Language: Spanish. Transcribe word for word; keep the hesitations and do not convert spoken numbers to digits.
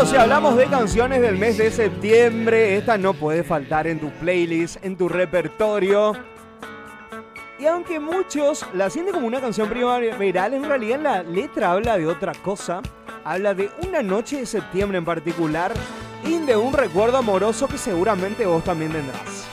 Claro, si hablamos de canciones del mes de septiembre, esta no puede faltar en tu playlist, en tu repertorio. Y aunque muchos la sienten como una canción primaveral, en realidad la letra habla de otra cosa. Habla de una noche de septiembre en particular y de un recuerdo amoroso que seguramente vos también tendrás.